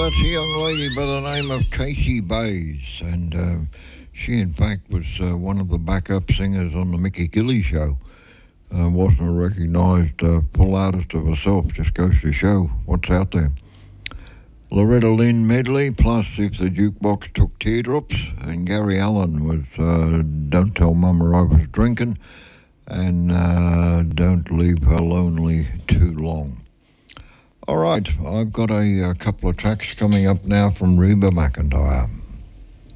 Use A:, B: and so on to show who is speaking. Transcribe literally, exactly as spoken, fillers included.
A: that's a young lady by the name of Casey Bays, and uh, she, in fact, was uh, one of the backup singers on the Mickey Gilley show. Uh, wasn't a recognised uh, full artist of herself, just goes to show what's out there. Loretta Lynn medley, plus If the Jukebox Took Teardrops, and Gary Allen was uh, Don't Tell Mama I Was Drinking, and uh, Don't Leave Her Lonely Too Long. All right, I've got a, a couple of tracks coming up now from Reba McEntire.